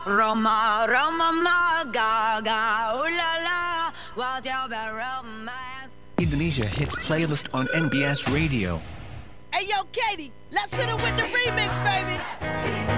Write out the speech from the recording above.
Roma, Roma, ma, ga, ooh la la, what's your romance? Indonesia Hits playlist on NBS Radio. Hey, yo, Katie, let's hit it with the remix, baby.